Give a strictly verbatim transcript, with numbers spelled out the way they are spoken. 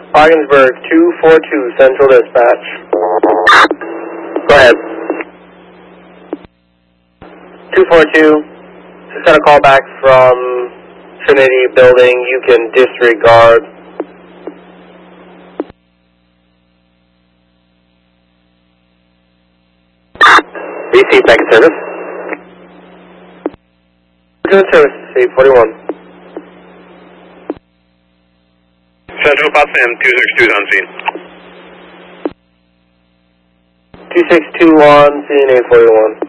Ogdensburg two four two, Central Dispatch. Go ahead. two four two, just got a call back from Trinity Building. You can disregard. Receive back in service. Good service, eight forty-one. Central Pop Sam, two six two is on scene. two six two on scene, eight forty-one.